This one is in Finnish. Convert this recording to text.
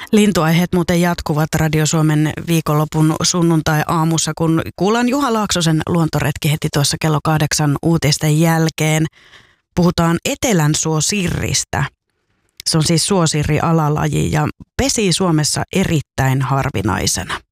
Lintuaiheet muuten jatkuvat Radio Suomen viikonlopun sunnuntai-aamussa, kun kuullaan Juha Laaksosen luontoretki heti tuossa kello 8 uutisten jälkeen. Puhutaan etelänsuosirristä. Se on siis suosirri-alalaji ja pesii Suomessa erittäin harvinaisena.